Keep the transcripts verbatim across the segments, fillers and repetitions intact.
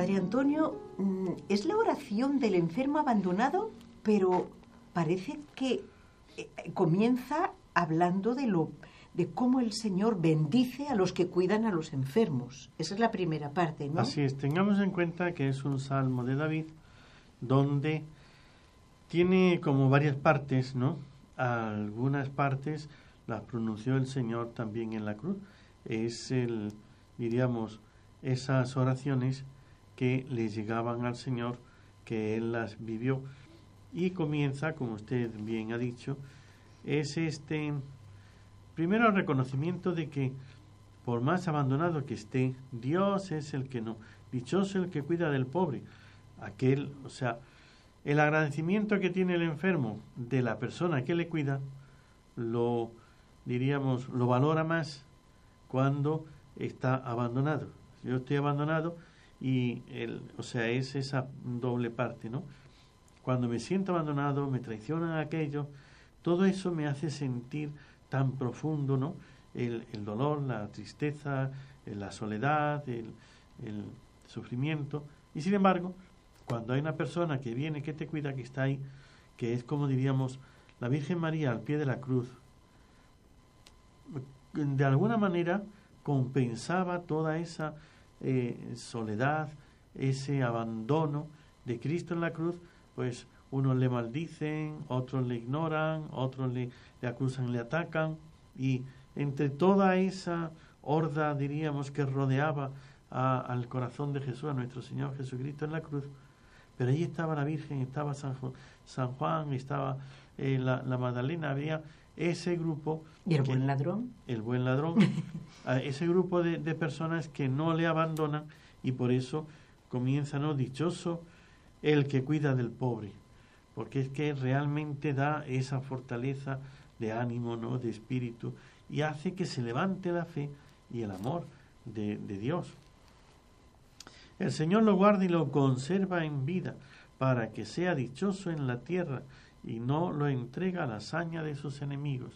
Padre Antonio, es la oración del enfermo abandonado, pero parece que comienza hablando de lo de cómo el Señor bendice a los que cuidan a los enfermos. Esa es la primera parte, ¿no? Así es, tengamos en cuenta que es un salmo de David donde tiene como varias partes, ¿no? Algunas partes las pronunció el Señor también en la cruz. Es el, diríamos, esas oraciones que le llegaban al Señor, que Él las vivió. Y comienza, como usted bien ha dicho, es este, primero el reconocimiento de que por más abandonado que esté, Dios es el que no, dichoso el que cuida del pobre. Aquel, o sea, el agradecimiento que tiene el enfermo de la persona que le cuida, lo, diríamos, lo valora más cuando está abandonado. Yo estoy abandonado y, el, o sea, es esa doble parte, ¿no? Cuando me siento abandonado, me traicionan aquellos, todo eso me hace sentir tan profundo, ¿no? El, el dolor, la tristeza, la soledad, el, el sufrimiento. Y sin embargo, cuando hay una persona que viene, que te cuida, que está ahí, que es como diríamos la Virgen María al pie de la cruz, de alguna manera compensaba toda esa eh, soledad, ese abandono de Cristo en la cruz. Pues unos le maldicen, otros le ignoran, otros le, le acusan, le atacan, y entre toda esa horda, diríamos, que rodeaba a, al corazón de Jesús, a nuestro Señor Jesucristo en la cruz, pero allí estaba la Virgen, estaba San, San Juan, estaba eh, la, la Magdalena, había ese grupo. ¿Y el que, buen ladrón? El buen ladrón, ese grupo de, de personas que no le abandonan, y por eso comienza, ¿no? Dichoso el que cuida del pobre, porque es que realmente da esa fortaleza de ánimo, ¿no? De espíritu, y hace que se levante la fe y el amor de, de Dios. El Señor lo guarda y lo conserva en vida, para que sea dichoso en la tierra y no lo entrega a la saña de sus enemigos.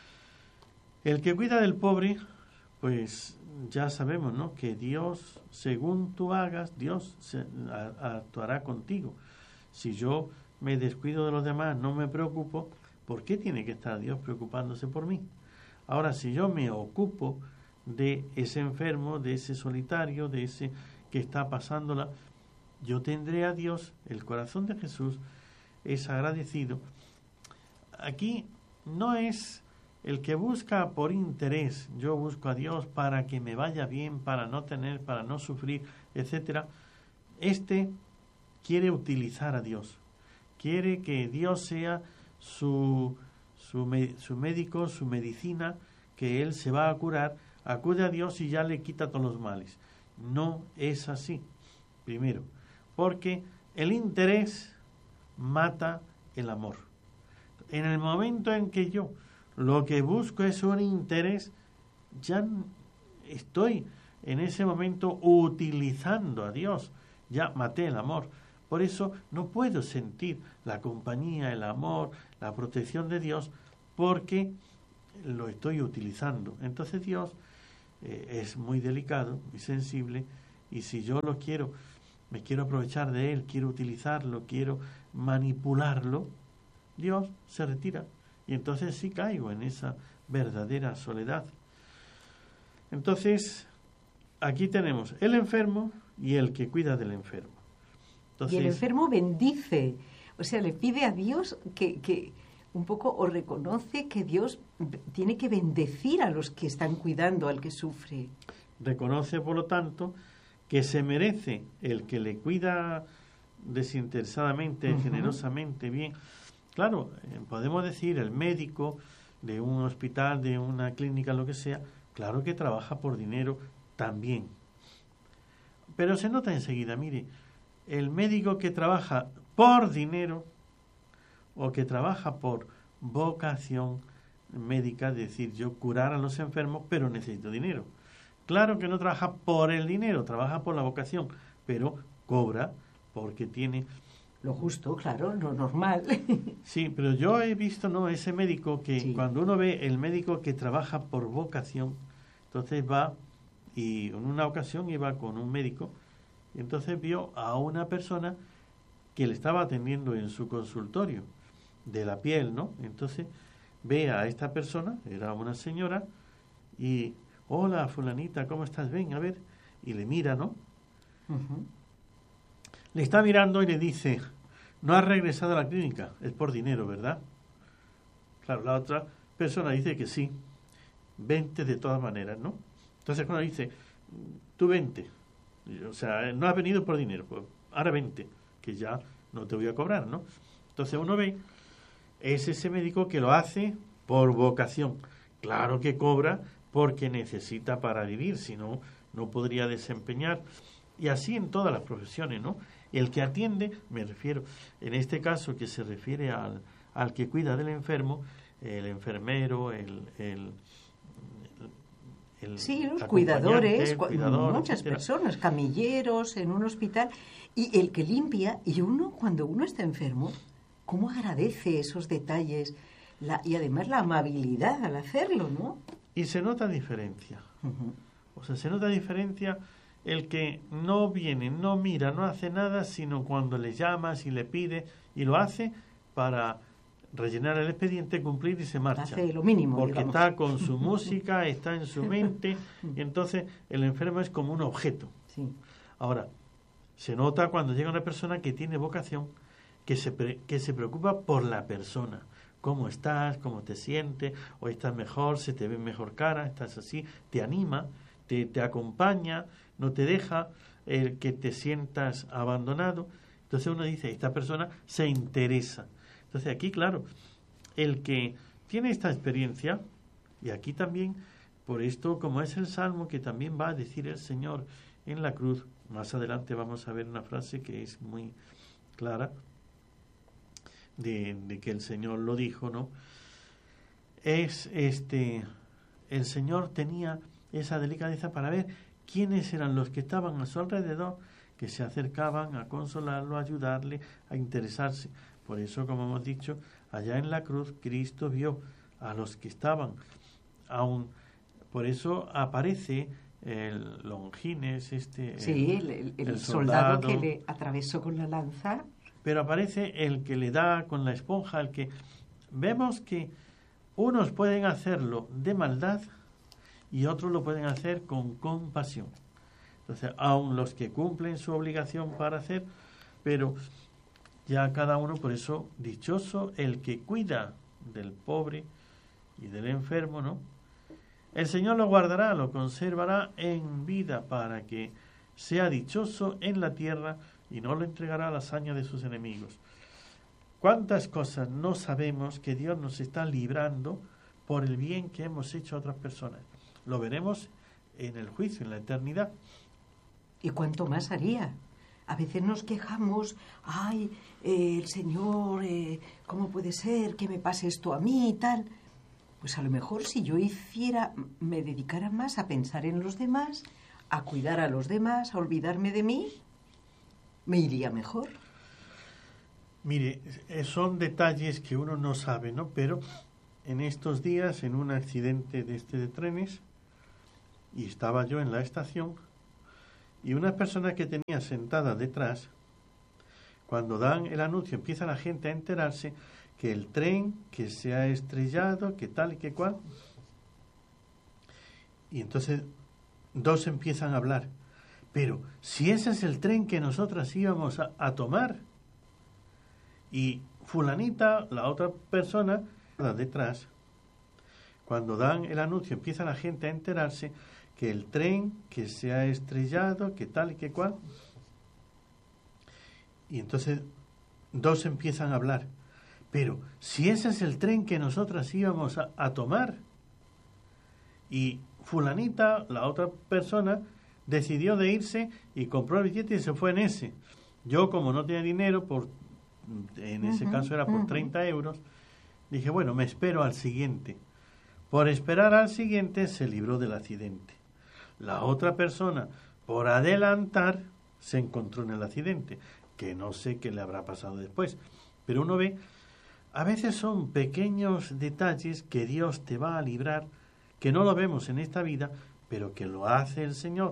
El que cuida del pobre, pues ya sabemos, ¿no? Que Dios, según tú hagas, Dios se, a, actuará contigo. Si yo me descuido de los demás, no me preocupo, ¿por qué tiene que estar Dios preocupándose por mí? Ahora, si yo me ocupo de ese enfermo, de ese solitario, de ese que está pasándola, yo tendré a Dios. El corazón de Jesús es agradecido. Aquí no es el que busca por interés, yo busco a Dios para que me vaya bien, para no tener, para no sufrir, etcétera. Este quiere utilizar a Dios, quiere que Dios sea su, su, su médico, su medicina, que él se va a curar, acude a Dios y ya le quita todos los males. No es así, primero, porque el interés mata el amor. En el momento en que yo lo que busco es un interés, ya estoy en ese momento utilizando a Dios, ya maté el amor. Por eso no puedo sentir la compañía, el amor, la protección de Dios, porque lo estoy utilizando. Entonces Dios eh, es muy delicado, muy sensible, y si yo lo quiero, me quiero aprovechar de él, quiero utilizarlo, quiero manipularlo, Dios se retira. Y entonces sí caigo en esa verdadera soledad. Entonces, aquí tenemos el enfermo y el que cuida del enfermo. Entonces, y el enfermo bendice, o sea, le pide a Dios que, que un poco o reconoce que Dios tiene que bendecir a los que están cuidando al que sufre. Reconoce, por lo tanto, que se merece el que le cuida desinteresadamente, uh-huh. generosamente, bien. Claro, eh, podemos decir el médico de un hospital, de una clínica, lo que sea, claro que trabaja por dinero también. Pero se nota enseguida, mire, el médico que trabaja por dinero o que trabaja por vocación médica, es decir, yo curar a los enfermos, pero necesito dinero. Claro que no trabaja por el dinero, trabaja por la vocación, pero cobra porque tiene... Lo justo, claro, lo normal. Sí, pero yo he visto, ¿no? Ese médico que sí. Cuando uno ve el médico que trabaja por vocación, entonces va y en una ocasión iba con un médico Y entonces vio a una persona que le estaba atendiendo en su consultorio de la piel, ¿no? Entonces ve a esta persona, era una señora, y hola fulanita, ¿cómo estás? Ven, a ver, y le mira, ¿no? Uh-huh. Le está mirando y le dice, no has regresado a la clínica, es por dinero, ¿verdad? Claro, la otra persona dice que sí, vente de todas maneras, ¿no? Entonces cuando dice, tú vente, o sea, no has venido por dinero, pues ahora vente, que ya no te voy a cobrar, ¿no? Entonces uno ve, es ese médico que lo hace por vocación. Claro que cobra porque necesita para vivir, si no, no podría desempeñar. Y así en todas las profesiones, ¿no? El que atiende, me refiero, en este caso que se refiere al, al que cuida del enfermo, el enfermero, el... el El, sí, los cuidadores, el cuidador, muchas etcétera. Personas, camilleros en un hospital, y el que limpia, y uno, cuando uno está enfermo, ¿cómo agradece esos detalles? La, y además la amabilidad al hacerlo, ¿no? Y se nota diferencia. Uh-huh. O sea, se nota diferencia el que no viene, no mira, no hace nada, sino cuando le llamas y le pide, y lo hace para rellenar el expediente, cumplir y se marcha. Hace lo mínimo, porque digamos. Está con su música, está en su mente, y entonces el enfermo es como un objeto. Sí. Ahora, se nota cuando llega una persona que tiene vocación, que se, pre, que se preocupa por la persona. ¿Cómo estás? ¿Cómo te sientes? ¿Hoy estás mejor? ¿Se te ve mejor cara? ¿Estás así? Te anima, te, te acompaña, no te deja el que te sientas abandonado. Entonces uno dice, esta persona se interesa. Entonces aquí, claro, el que tiene esta experiencia, y aquí también, por esto, como es el Salmo que también va a decir el Señor en la cruz, más adelante vamos a ver una frase que es muy clara, de, de que el Señor lo dijo, ¿no? Es este, el Señor tenía esa delicadeza para ver quiénes eran los que estaban a su alrededor, que se acercaban a consolarlo, a ayudarle, a interesarse. Por eso, como hemos dicho, allá en la cruz Cristo vio a los que estaban aún. Por eso aparece el Longines, este, sí, el, el, el, el soldado, soldado que le atravesó con la lanza. Pero aparece el que le da con la esponja, el que vemos que unos pueden hacerlo de maldad y otros lo pueden hacer con compasión. Entonces, aun los que cumplen su obligación para hacer, pero ya cada uno, por eso, dichoso el que cuida del pobre y del enfermo, ¿no? El Señor lo guardará, lo conservará en vida para que sea dichoso en la tierra y no lo entregará a la hazaña de sus enemigos. ¿Cuántas cosas no sabemos que Dios nos está librando por el bien que hemos hecho a otras personas? Lo veremos en el juicio, en la eternidad. ¿Y cuánto más haría? A veces nos quejamos, ay, eh, el Señor, eh, ¿cómo puede ser que me pase esto a mí y tal? Pues a lo mejor si yo hiciera, me dedicara más a pensar en los demás, a cuidar a los demás, a olvidarme de mí, me iría mejor. Mire, son detalles que uno no sabe, ¿no? Pero en estos días, en un accidente de este de trenes, y estaba yo en la estación, y una persona que tenía sentada detrás, cuando dan el anuncio, empieza la gente a enterarse que el tren, que se ha estrellado, que tal y que cual. Y entonces dos empiezan a hablar. Pero si ese es el tren que nosotras íbamos a, a tomar, y fulanita, la otra persona, detrás, cuando dan el anuncio, empieza la gente a enterarse que el tren, que se ha estrellado, que tal y que cual. Y entonces dos empiezan a hablar. Pero si ese es el tren que nosotras íbamos a, a tomar, y fulanita, la otra persona, decidió de irse y compró el billete y se fue en ese. Yo, como no tenía dinero, por en ese uh-huh, caso era por uh-huh. treinta euros, dije, bueno, me espero al siguiente. Por esperar al siguiente se libró del accidente. La otra persona, por adelantar, se encontró en el accidente, que no sé qué le habrá pasado después. Pero uno ve, a veces son pequeños detalles que Dios te va a librar, que no lo vemos en esta vida, pero que lo hace el Señor.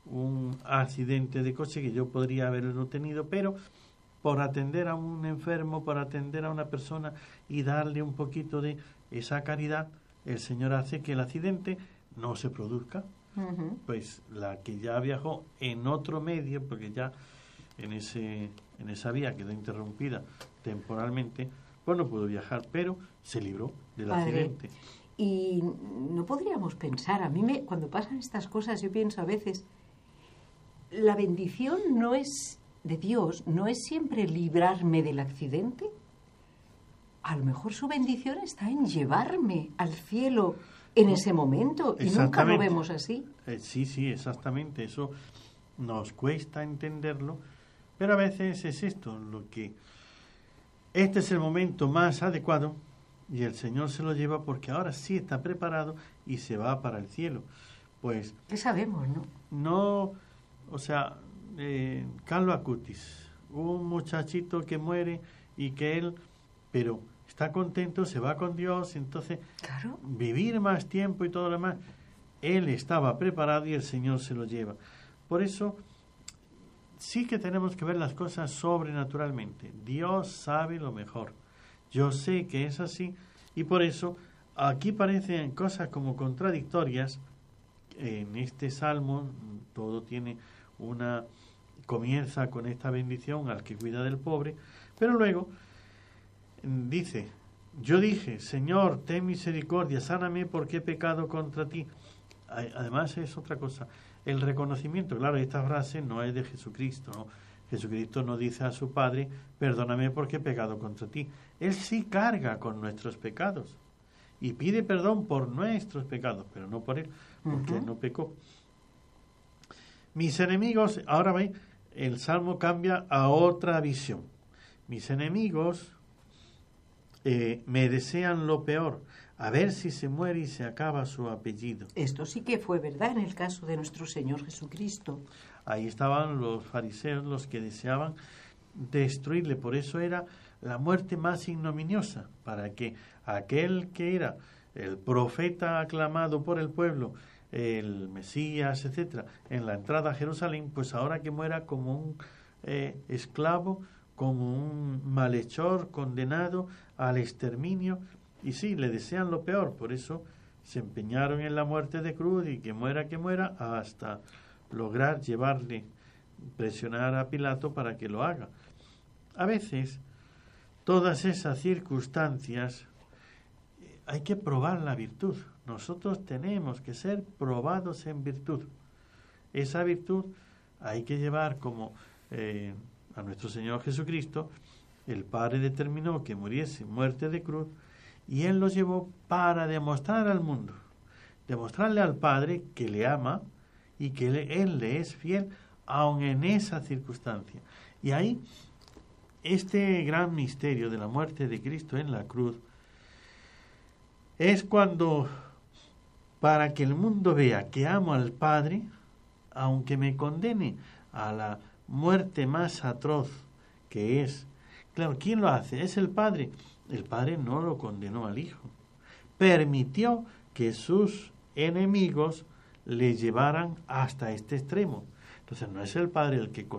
un accidente de coche que yo podría haberlo tenido, pero por atender a un enfermo, por atender a una persona y darle un poquito de esa caridad, el Señor hace que el accidente no se produzca. Uh-huh. Pues la que ya viajó en otro medio, porque ya en ese en esa vía quedó interrumpida temporalmente, pues no pudo viajar, pero se libró del Padre, accidente. Y no podríamos pensar, a mí me, cuando pasan estas cosas, yo pienso a veces, la bendición no es de Dios, no es siempre librarme del accidente. A lo mejor su bendición está en llevarme al cielo en ese momento, y nunca lo vemos así. Eh, sí, sí, exactamente. Eso nos cuesta entenderlo, pero a veces es esto, lo que este es el momento más adecuado y el Señor se lo lleva porque ahora sí está preparado y se va para el cielo. Pues ¿qué sabemos, no? No, o sea, eh, Carlo Acutis, un muchachito que muere y que él, pero está contento, se va con Dios, entonces claro, vivir más tiempo y todo lo demás, él estaba preparado y el Señor se lo lleva. Por eso sí que tenemos que ver las cosas sobrenaturalmente. Dios sabe lo mejor. Yo sé que es así y por eso aquí parecen cosas como contradictorias. En este salmo todo tiene una, comienza con esta bendición al que cuida del pobre, pero luego dice, yo dije, Señor, ten misericordia, sáname porque he pecado contra ti. Además es otra cosa, el reconocimiento, claro, esta frase no es de Jesucristo, ¿no? Jesucristo no dice a su Padre, perdóname porque he pecado contra ti. Él sí carga con nuestros pecados y pide perdón por nuestros pecados, pero no por él, porque uh-huh. él no pecó. Mis enemigos, ahora ve, el Salmo cambia a otra visión. Mis enemigos eh, me desean lo peor, a ver si se muere y se acaba su apellido. Esto sí que fue verdad en el caso de nuestro Señor Jesucristo. Ahí estaban los fariseos, los que deseaban destruirle, por eso era la muerte más ignominiosa, para que aquel que era el profeta aclamado por el pueblo, el Mesías, etcétera, en la entrada a Jerusalén, pues ahora que muera como un eh, esclavo, como un malhechor condenado al exterminio. Y sí, le desean lo peor, por eso se empeñaron en la muerte de cruz y que muera, que muera, hasta lograr llevarle, presionar a Pilato para que lo haga. A veces, todas esas circunstancias, hay que probar la virtud. Nosotros tenemos que ser probados en virtud. Esa virtud hay que llevar como eh, a nuestro Señor Jesucristo. El Padre determinó que muriese muerte de cruz y Él los llevó para demostrar al mundo, demostrarle al Padre que le ama y que le, Él le es fiel aun en esa circunstancia. Y ahí, este gran misterio de la muerte de Cristo en la cruz es cuando, para que el mundo vea que amo al Padre, aunque me condene a la muerte más atroz que es, claro, ¿quién lo hace? Es el Padre. El Padre no lo condenó al Hijo. Permitió que sus enemigos le llevaran hasta este extremo. Entonces no es el Padre el que condena